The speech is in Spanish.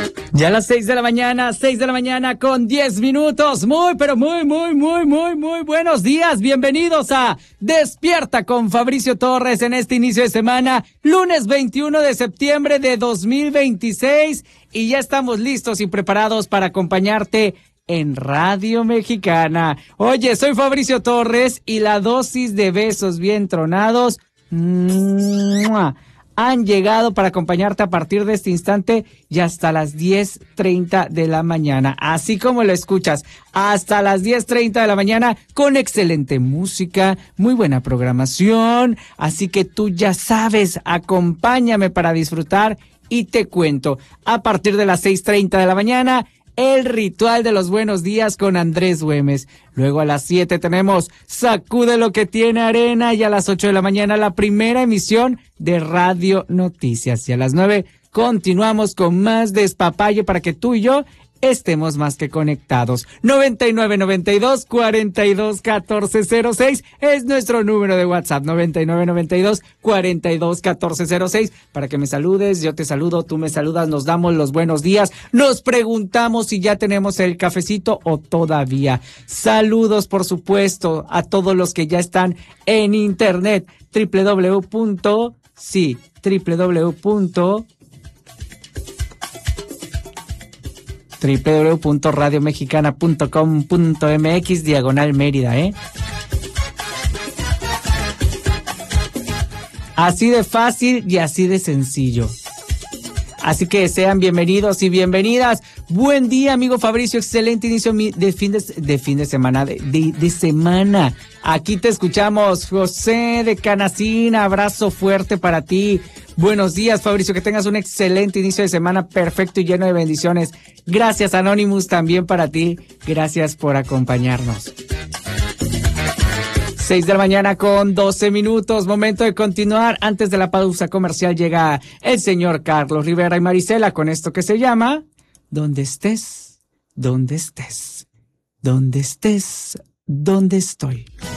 Ya a las 6 de la mañana con 10 minutos. Muy, pero muy buenos días. Bienvenidos a Despierta con Fabricio Torres en este inicio de semana, lunes 21 de septiembre de 2026. Y ya estamos listos y preparados para acompañarte en Radio Mexicana. Oye, soy Fabricio Torres y la dosis de besos bien tronados han llegado para acompañarte a partir de este instante y hasta las 10:30 de la mañana. Así como lo escuchas, hasta las 10:30 de la mañana con excelente música, muy buena programación. Así que tú ya sabes, acompáñame para disfrutar y te cuento. A partir de las 6:30 de la mañana, el ritual de los buenos días con Andrés Güemes. Luego a las 7 tenemos Sacude lo que tiene arena y a las 8 de la mañana la primera emisión de Radio Noticias. Y a las 9 continuamos con más despapalle para que tú y yo estemos más que conectados. 9992-421406 es nuestro número de WhatsApp. 9992-421406 para que me saludes, yo te saludo, tú me saludas, nos damos los buenos días, nos preguntamos si ya tenemos el cafecito o todavía. Saludos, por supuesto, a todos los que ya están en internet. www.radiomexicana.com.mx/Mérida, Así de fácil y así de sencillo. Así que sean bienvenidos y bienvenidas. Buen día, amigo Fabricio. Excelente inicio de fin de semana. Aquí te escuchamos, José de Canacín. Abrazo fuerte para ti. Buenos días, Fabricio. Que tengas un excelente inicio de semana, perfecto y lleno de bendiciones. Gracias, Anonymous, también para ti. Gracias por acompañarnos. 6 de la mañana con 12 minutos, momento de continuar. Antes de la pausa comercial llega el señor Carlos Rivera y Marisela con esto que se llama Donde estés, donde estés, donde estés, donde estoy.